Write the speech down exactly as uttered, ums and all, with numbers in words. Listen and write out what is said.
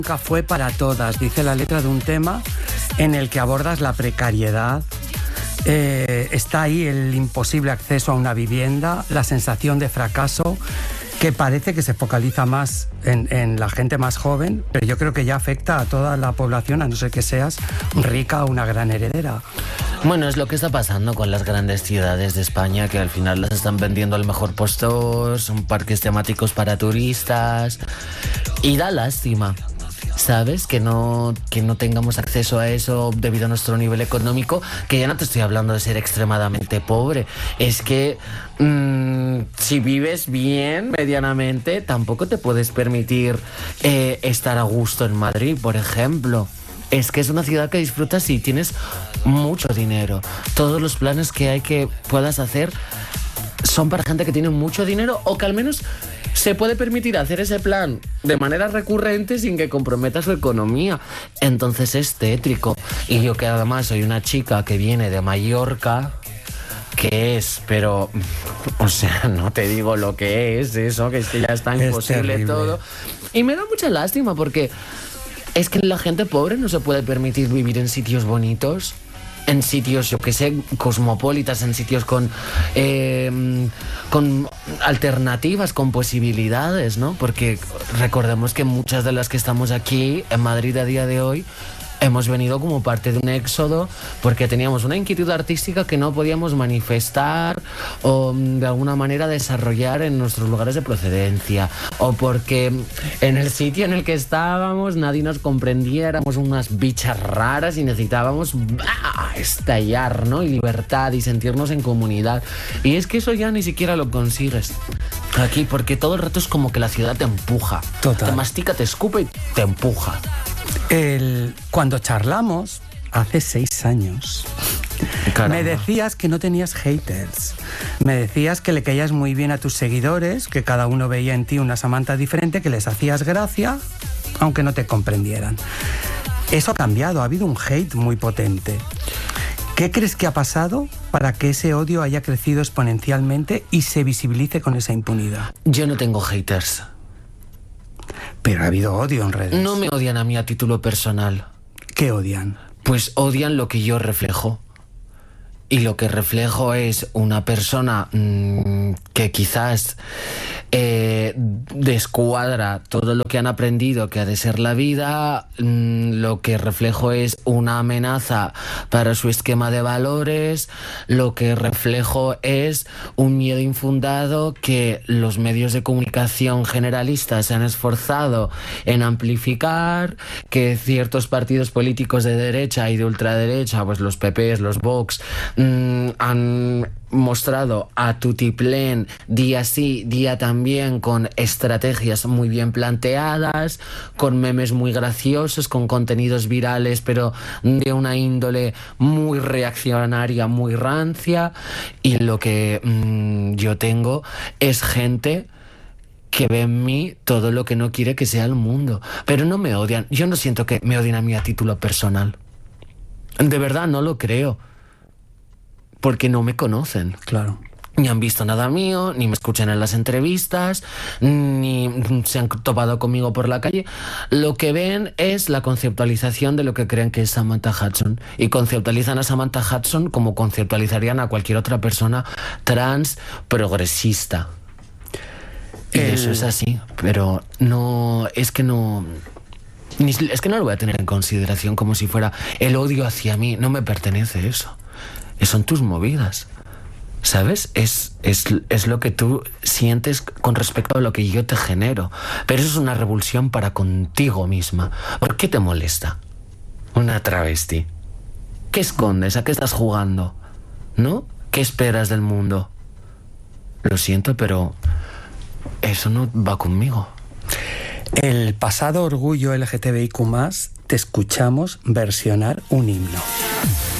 Nunca fue para todas, dice la letra de un tema en el que abordas la precariedad. Eh, está ahí el imposible acceso a una vivienda, la sensación de fracaso, que parece que se focaliza más en, en la gente más joven, pero yo creo que ya afecta a toda la población, a no ser que seas rica o una gran heredera. Bueno, es lo que está pasando con las grandes ciudades de España, que al final las están vendiendo al mejor postor, son parques temáticos para turistas, y da lástima, ¿sabes? Que no, que no tengamos acceso a eso debido a nuestro nivel económico, que ya no te estoy hablando de ser extremadamente pobre, es que mmm, si vives bien, medianamente, tampoco te puedes permitir eh, estar a gusto en Madrid, por ejemplo. Es que es una ciudad que disfrutas si tienes mucho dinero. Todos los planes que hay que puedas hacer son para gente que tiene mucho dinero o que al menos se puede permitir hacer ese plan de manera recurrente sin que comprometa su economía. Entonces es tétrico. Y yo que además soy una chica que viene de Mallorca, que es, pero, o sea, no te digo lo que es eso, que es que ya está imposible todo. Y me da mucha lástima porque es que la gente pobre no se puede permitir vivir en sitios bonitos, en sitios, yo que sé, cosmopolitas, en sitios con, eh, con alternativas, con posibilidades, ¿no? Porque recordemos que muchas de las que estamos aquí en Madrid a día de hoy hemos venido como parte de un éxodo porque teníamos una inquietud artística que no podíamos manifestar o de alguna manera desarrollar en nuestros lugares de procedencia, o porque en el sitio en el que estábamos nadie nos comprendía, éramos unas bichas raras y necesitábamos ¡bah! estallar, ¿no? Y libertad y sentirnos en comunidad. Y es que eso ya ni siquiera lo consigues aquí, porque todo el rato es como que la ciudad te empuja. Total. Te mastica, te escupe y te empuja. El, cuando charlamos, hace seis años, Caramba. me decías que no tenías haters. Me decías que le caías muy bien a tus seguidores, que cada uno veía en ti una Samantha diferente, que les hacías gracia, aunque no te comprendieran. Eso ha cambiado, ha habido un hate muy potente. ¿Qué crees que ha pasado para que ese odio haya crecido exponencialmente y se visibilice con esa impunidad? Yo no tengo haters. Pero ha habido odio en redes. No me odian a mí a título personal. ¿Qué odian? Pues odian lo que yo reflejo. Y lo que reflejo es una persona mmm, que quizás eh, descuadra todo lo que han aprendido que ha de ser la vida. Mmm, lo que reflejo es una amenaza para su esquema de valores. Lo que reflejo es un miedo infundado que los medios de comunicación generalistas se han esforzado en amplificar, que ciertos partidos políticos de derecha y de ultraderecha, pues los P Pes, los Vox, han mostrado a tutiplén día sí, día también, con estrategias muy bien planteadas, con memes muy graciosos, con contenidos virales, pero de una índole muy reaccionaria, muy rancia. Y lo que mmm, yo tengo es gente que ve en mí todo lo que no quiere que sea el mundo. Pero no me odian. Yo no siento que me odien a mí a título personal. De verdad, no lo creo. Porque no me conocen. Claro. Ni han visto nada mío, ni me escuchan en las entrevistas, ni se han topado conmigo por la calle. Lo que ven es la conceptualización de lo que creen que es Samantha Hudson. Y conceptualizan a Samantha Hudson como conceptualizarían a cualquier otra persona trans progresista. Y El... eso es así. Pero no... Es que no... Ni, es que no lo voy a tener en consideración como si fuera el odio hacia mí. No me pertenece eso. Son tus movidas, ¿sabes? Es, es, es lo que tú sientes con respecto a lo que yo te genero. Pero eso es una revulsión para contigo misma. ¿Por qué te molesta una travesti? ¿Qué escondes? ¿A qué estás jugando? ¿No? ¿Qué esperas del mundo? Lo siento, pero eso no va conmigo. El pasado orgullo L G T B I Q más, te escuchamos versionar un himno.